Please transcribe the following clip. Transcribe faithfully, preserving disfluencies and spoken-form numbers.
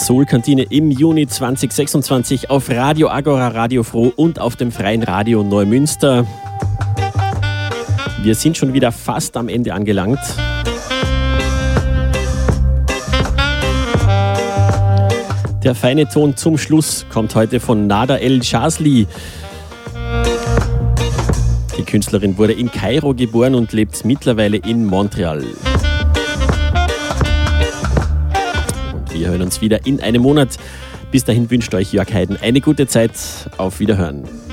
Soul-Kantine im Juni zwanzig sechsundzwanzig auf Radio Agora, Radio Froh und auf dem Freien Radio Neumünster. Wir sind schon wieder fast am Ende angelangt. Der feine Ton zum Schluss kommt heute von Nada El Shazly. Die Künstlerin wurde in Kairo geboren und lebt mittlerweile in Montreal. Und wir hören uns wieder in einem Monat. Bis dahin wünscht euch Jörg Heiden eine gute Zeit. Auf Wiederhören.